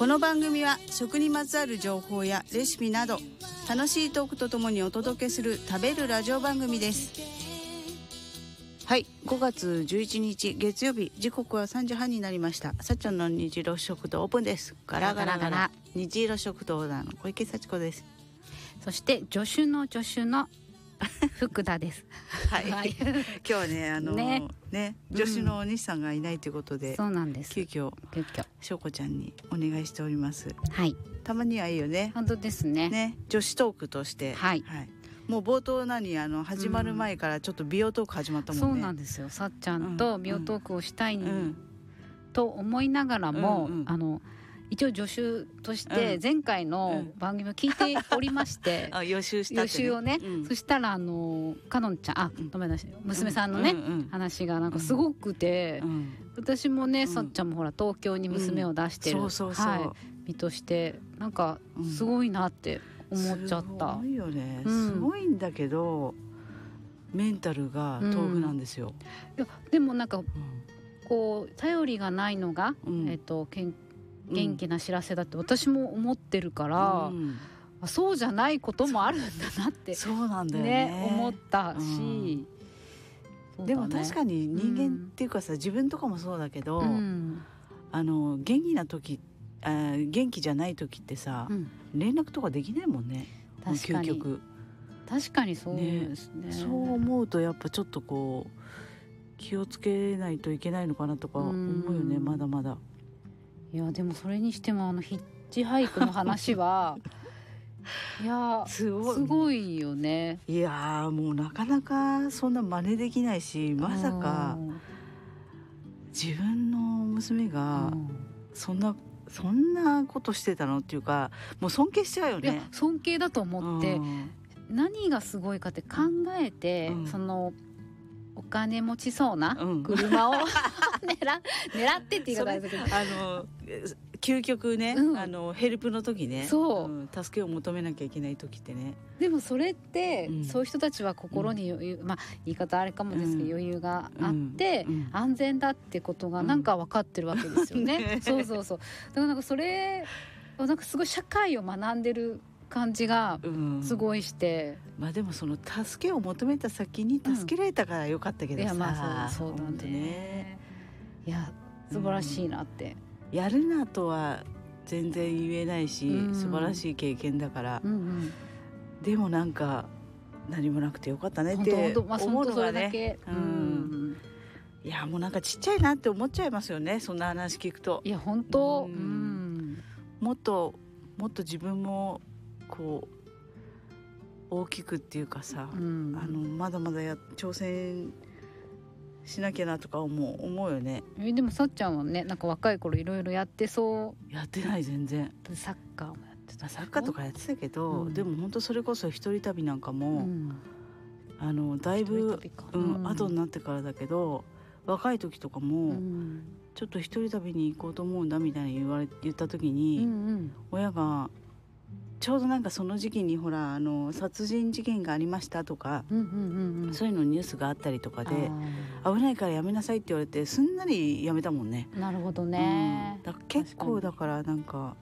この番組は食にまつわる情報やレシピなど楽しいトークとともにお届けする食べるラジオ番組です。はい、5月11日月曜日、時刻は3時半になりました。さっちゃんの虹色食堂オープンです。ガラガラガラ、虹色食堂の小池幸子です。 そして助手の福田ですはい、はい、今日はね助手の西さんがいないということで、 そうなんです。 急遽しょうこちゃんにお願いしております。 はい、 たまにはいいよね。 本当ですね。 女子トークとして、 はい、 はい、もう冒頭始まる前からちょっと美容トーク始まったもんね。 そうなんですよ。さっちゃんと美容トークをしたい、と思いながらも、一応助手として前回の番組を聞いておりまして、 予習したってね、 予習をね、そしたらかのんちゃんごめんなさい、娘さんのね、話がなんかすごくて、私もね、さっちゃんもほら東京に娘を出してる、身としてなんかすごいなって思っちゃった。 すごいよね、すごいんだけどメンタルが豆腐なんですよ。 いやでもなんかこう頼りがないのが、元気な知らせだって私も思ってるから、そうじゃないこともあるんだなってそうなんだよね、 思ったし、 でも確かに人間っていうかさ、自分とかもそうだけど、元気な時、元気じゃない時ってさ、連絡とかできないもんね。 確かにそうですね。 そう思うとやっぱちょっとこう気をつけないといけないのかなとか思うよね、まだまだ。 いやでもそれにしてもヒッチハイクの話はいやすごいよね。 いやもうなかなかそんな真似できないし、まさか自分の娘がそんなことしてたのっていうか、もう尊敬しちゃうよね。 いや尊敬だと思って、何がすごいかって考えて、そのお金持ちそうな車を、狙ってって言い方ですけど、究極ね、ヘルプの時ね、助けを求めなきゃいけない時ってね。でもそれって、そういう人たちは心に余裕、言い方あれかもですけど、余裕があって、安全だってことがなんか分かってるわけですよね。そうだからなんかそれなんかすごい社会を学んでる感じがすごいして、 でもその助けを求めた先に助けられたからよかったけどさ、 そうだね。いや素晴らしいなって、 やるなとは全然言えないし、素晴らしい経験だから、でもなんか何もなくてよかったねって思うのがね、いやもうなんかちっちゃいなって思っちゃいますよね、そんな話聞くと。 いや本当、 もっと自分もこう大きくっていうかさ、まだまだ挑戦しなきゃなとか思うよね。 でもさっちゃんはね、なんか若い頃いろいろやってそう。 やってない。全然サッカーもやってた。 サッカーとかやってたけど、でも本当それこそ一人旅なんかも、だいぶ後になってからだけど、若い時とかも、ちょっと一人旅に行こうと思うんだみたいに言った時に、親がちょうどなんかその時期にほら殺人事件がありましたとか、そういうのニュースがあったりとかで、危ないからやめなさいって言われてすんなりやめたもんね。 なるほどね、 だから結構だからなんか、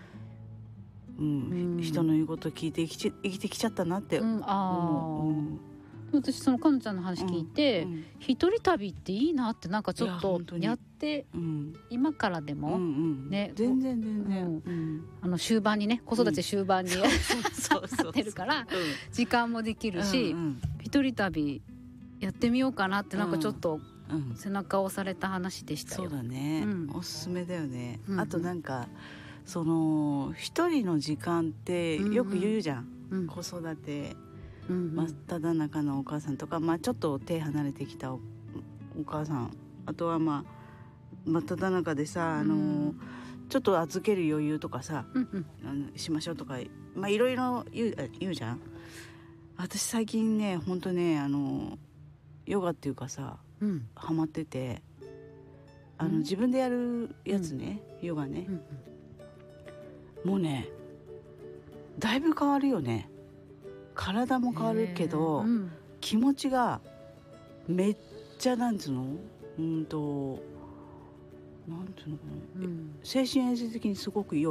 人の言うこと聞いて生きてきちゃったなって思う。 私そのかのちゃんの話聞いて、一人旅っていいなってなんかちょっとやって、今からでも、 全然、 終盤にね、子育て終盤になってるから時間もできるし、一人旅やってみようかなってなんかちょっと背中を押された話でしたよ。 そうだね、おすすめだよね。あとなんかその一人の時間ってよく言うじゃん、子育て真っただ中のお母さんとか、ちょっと手離れてきた お母さん、あとは真っただ中でさ、ちょっと預ける余裕とかさ、しましょうとか、いろいろ言うじゃん。私最近ね本当ねヨガっていうかさ、ハマってて、自分でやるやつね、ヨガね、もうねだいぶ変わるよね。体も変わるけど、気持ちがめっちゃなんつうのなんていうのかな、精神衛生的にすごく良い。